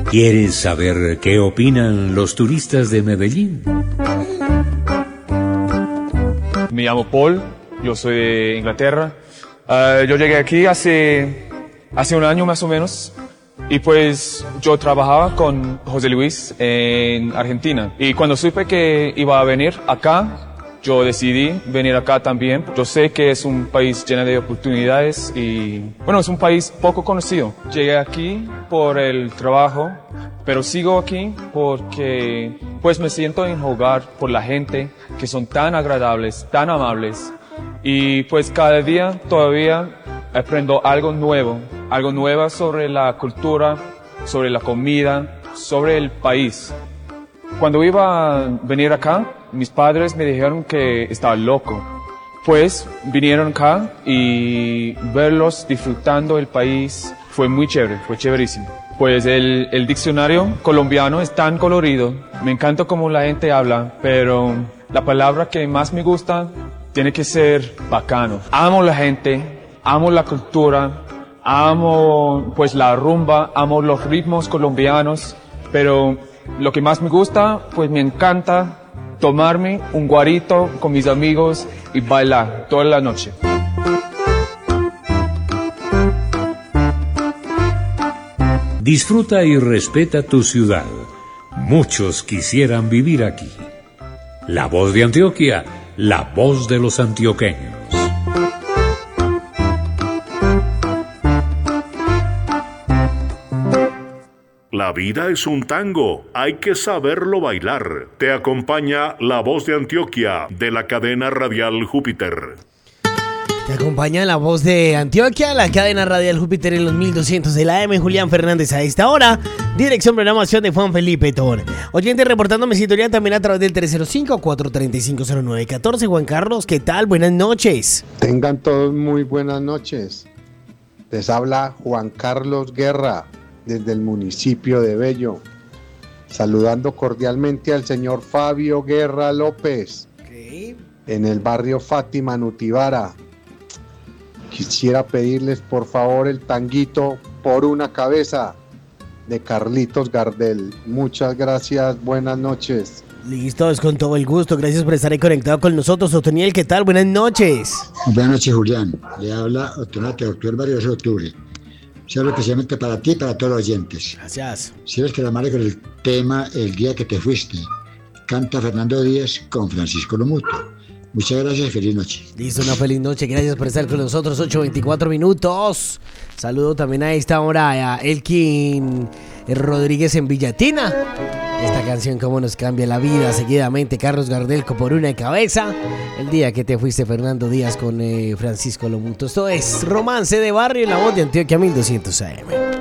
¿Quieres saber qué opinan los turistas de Medellín? Me llamo Paul, yo soy de Inglaterra. Yo llegué aquí hace un año más o menos. Y pues yo trabajaba con José Luis en Argentina. Y cuando supe que iba a venir acá, yo decidí venir acá también. Yo sé que es un país lleno de oportunidades y, bueno, es un país poco conocido. Llegué aquí por el trabajo, pero sigo aquí porque, pues, me siento en hogar por la gente, que son tan agradables, tan amables. Y, pues, cada día todavía aprendo algo nuevo sobre la cultura, sobre la comida, sobre el país. Cuando iba a venir acá, mis padres me dijeron que estaba loco. Pues vinieron acá y verlos disfrutando el país fue muy chévere, fue chéverísimo. Pues el diccionario colombiano es tan colorido, me encanta cómo la gente habla, pero la palabra que más me gusta tiene que ser bacano. Amo la gente, amo la cultura, amo pues la rumba, amo los ritmos colombianos, pero lo que más me gusta, pues me encanta tomarme un guarito con mis amigos y bailar toda la noche. Disfruta y respeta tu ciudad. Muchos quisieran vivir aquí. La Voz de Antioquia, la voz de los antioqueños. La vida es un tango, hay que saberlo bailar. Te acompaña La Voz de Antioquia de la cadena radial Júpiter. Te acompaña La Voz de Antioquia, la cadena radial Júpiter en los 1200 de la AM. Julián Fernández a esta hora. Dirección programación de Juan Felipe Tor. Oyente reportándome sintonía también a través del 305-435-0914. Juan Carlos, ¿qué tal? Buenas noches. Tengan todos muy buenas noches. Les habla Juan Carlos Guerra desde el municipio de Bello, saludando cordialmente al señor Fabio Guerra López, en el barrio Fátima, Nutibara. Quisiera pedirles por favor el tanguito Por una cabeza de Carlitos Gardel. Muchas gracias, buenas noches. Listo, es con todo el gusto. Gracias por estar ahí conectado con nosotros. Otoniel, ¿qué tal? Buenas noches. Buenas noches, Julián. Le habla Otoniel, doctor Barrio de Octubre. Se habla especialmente para ti y para todos los oyentes. Gracias. Si eres que la madre con el tema El día que te fuiste, canta Fernando Díaz con Francisco Lomuto. Muchas gracias y feliz noche. Listo, una feliz noche. Gracias por estar con nosotros. 8:24 minutos. Saludo también a esta hora a Elkin Rodríguez en Villatina. Esta canción cómo nos cambia la vida. Seguidamente Carlos Gardel con Por una cabeza. El día que te fuiste, Fernando Díaz con Francisco Lomuto. Esto es Romance de Barrio en La Voz de Antioquia 1200 AM.